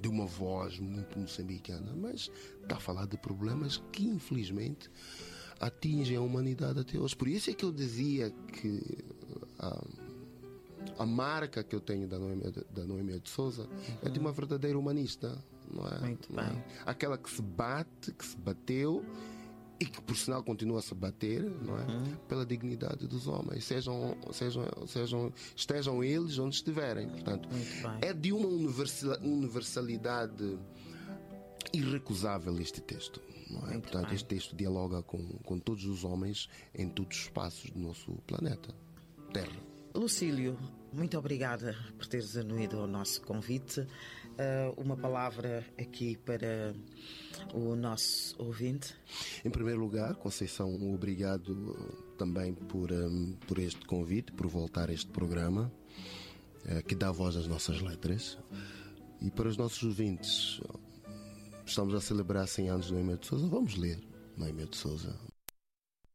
de uma voz muito moçambicana, mas está a falar de problemas que infelizmente atingem a humanidade até hoje. Por isso é que eu dizia que a marca que eu tenho da Noêmia de Souza é de uma verdadeira humanista, não é? Muito não é? bem. Aquela que se bate, que se bateu e que por sinal continua a se bater, não é? Pela dignidade dos homens, estejam eles onde estiverem. Portanto, é de uma universalidade irrecusável este texto, não é? Portanto, este texto dialoga com todos os homens em todos os espaços do nosso planeta Terra. Lucílio, muito obrigada por teres anuído ao nosso convite. Uma palavra aqui para o nosso ouvinte. Em primeiro lugar, Conceição, obrigado também por este convite, por voltar a este programa que dá voz às nossas letras. E para os nossos ouvintes, estamos a celebrar 100 anos de Noêmia de Souza. Vamos ler Noêmia de Souza.